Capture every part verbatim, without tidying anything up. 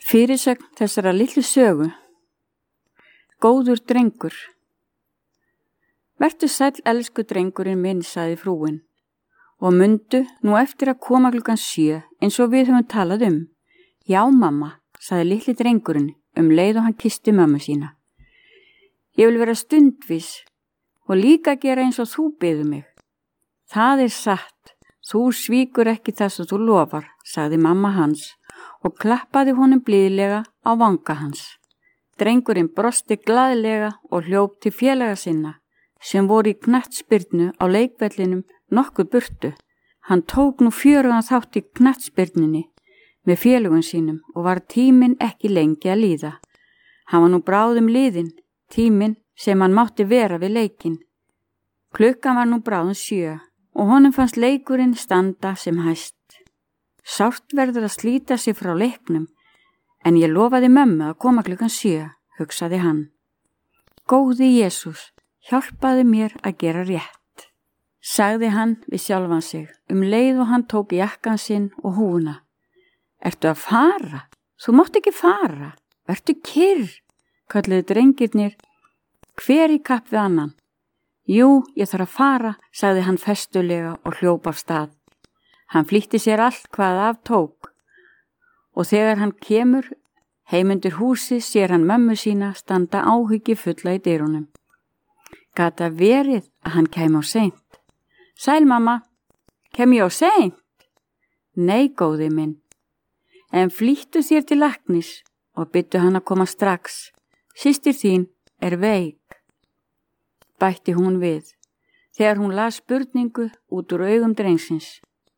Fyrirsögn þessara litlu sögu. Góður drengur. Vertu sæll elsku drengurinn minn, sagði frúin, og mundu nú eftir að koma klukkan sjö eins og við höfum talað um. Já, mamma, sagði litli drengurinn um leið og hann kyssti mömmu sína. Ég vil vera stundvís og líka gera eins og þú biður mig. Það er satt, þú svíkur ekki það sem þú lofar, sagði mamma hans og klappaði honum blíðlega á vanga hans. Drengurinn brosti glaðlega og hljóp til félaga sinna sem voru í knattspyrnu á leikvellinum nokkuð burtu. Hann tók nú fjörugan þátt í knattspyrnunni með félögum sínum og var tíminn ekki lengi að líða. Hann var nú bráðum liðinn, tíminn sem hann mátti vera við leikinn. Klukkan var nú bráðum sjö og honum fannst leikurinn standa sem hæst. Sárt verður að slíta sig frá leiknum, en ég lofaði mömmu að koma klukkan sjö, hugsaði hann. Góði Jesús, hjálpaði mér að gera rétt, sagði hann við sjálfan sig um leið og hann tók jakkann sinn og húfuna. Ertu að fara? Þú mátt ekki fara. Vertu kyrr, kölluðu drengirnir, hver í kapp við annan. Jú, ég þarf að fara, sagði hann festulega og hljóp af stað. Hann flýtti sér allt hvað af tók og þegar hann kemur heim undir húsi sér hann mömmu sína standa áhyggju fulla í dyrunum. Gat að verið að hann kæmi á seint. Sæl mamma, kem ég á seint? Nei, góði minn, en flýttu þér til læknis og byttu hann að koma strax. Systir þín er veik, bætti hún við, þegar hún las spurningu út úr augum drengsins.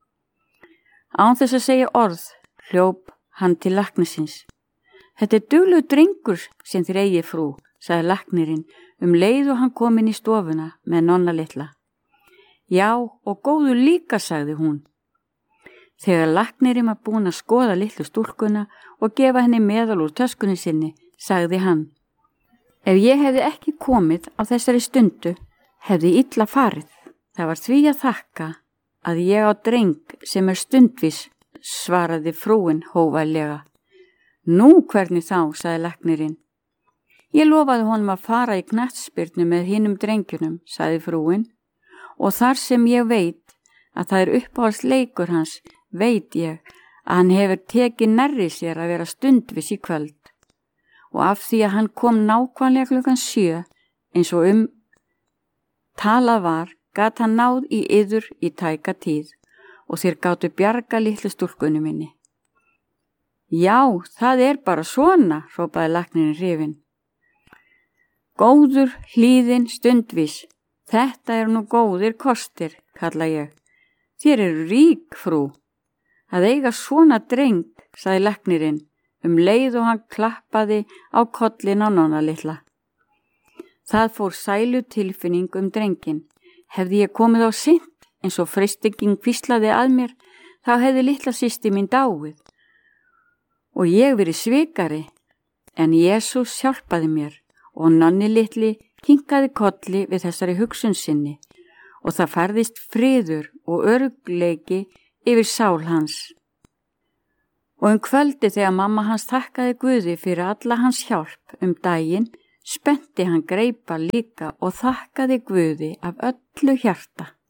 Án þess að segja orð, hljóp hann til læknisins. Þetta er duglegur drengur sem þér eigið frú, sagði læknirinn um leið og hann kom inn í stofuna með nonna litla. Já, og góður líka, sagði hún. Þegar læknirinn var búinn að skoða litlu stúlkuna og gefa henni meðal úr töskunni sinni, sagði hann. Ef ég hefði ekki komið á þessari stundu, hefði illa farið. Það var því að þakka að ég á dreng sem er stundvís, svaraði frúin hófælega. Nú, hvernig þá, sagði læknirinn. Ég lofaði honum að fara í knattspyrnu með hinum drengjunum, sagði frúin, og þar sem ég veit að það er uppáhaldsleikur hans, veit ég að hann hefur tekið nærri sér að vera stundvís í kvöld. Og af því að hann kom nákvæmlega klukkan sjö, eins og um talað var, gat hann náð í yður í tæka tíð og þér gátu bjarga litlu stúlkunni minni. Já, það er bara svona, hrópaði læknirinn hrifinn. Góður, hlýðinn, stundvís, þetta er nú góðir kostir, kalla ég. Þér eru rík, frú. Að eiga svona dreng, sagði læknirinn um leið og hann klappaði á kollin á nonna litla. Það fór sælu tilfinning um drenginn. Hefði ég komið á seint eins og freistingin hvíslaði að mér, þá hefði litla systir mín dáið og ég verið svikari, en Jesús hjálpaði mér og nonni litli kinkaði kolli við þessari hugsun sinni og það færðist friður og örugleiki yfir sál hans. Og um kvöldi þegar mamma hans þakkaði Guði fyrir alla hans hjálp um daginn, spennti hann greipa líka og þakkaði Guði af öllu hjarta.